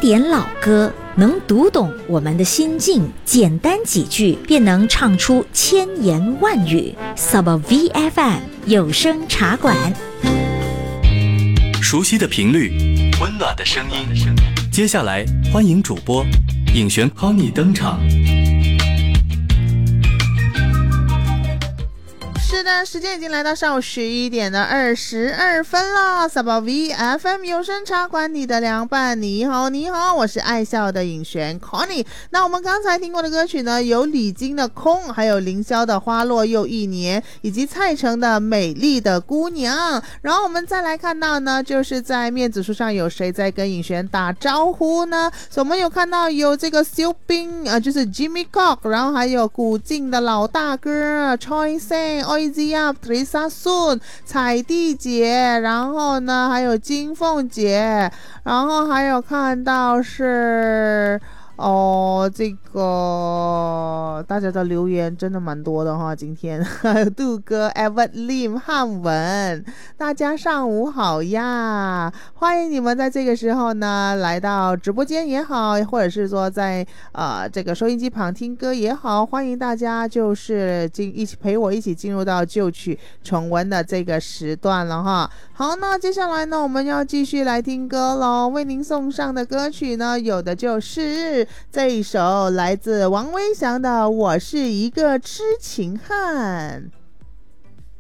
典老歌，能读懂我们的心境，简单几句便能唱出千言万语。Saba VFM 有声茶馆， 熟悉的频率，温暖的声音。接下来欢迎主播尹璇 Connie 登场。 是的，时间已经来到上午11点的22分了。Saba VFM 有声茶馆，你的凉拌，你好，你好，我是爱笑的尹璇 Connie。那我们刚才听过的歌曲呢，有李菁的《空》，还有凌霄的《花落又一年》，以及蔡成的《美丽的姑娘》。然后我们再来看到呢，就是在面子书上有谁在跟尹璇打招呼呢？所以我们有看到有这个肖斌就是 Jimmy Cock， 然后还有古晋的老大哥 Choi Sen、Teresa Sun、彩蒂姐，然后呢还有金凤姐，然后还有看到是这个大家的留言真的蛮多的哈，今天还有杜哥 Evan Lim 汉文，大家上午好呀，欢迎你们在这个时候呢来到直播间也好，或者是说在这个收音机旁听歌也好，欢迎大家就是一起陪我一起进入到旧曲重温的这个时段了哈。好，那接下来呢我们要继续来听歌咯，为您送上的歌曲呢有的就是这一首来自王威翔的《我是一个痴情汉》。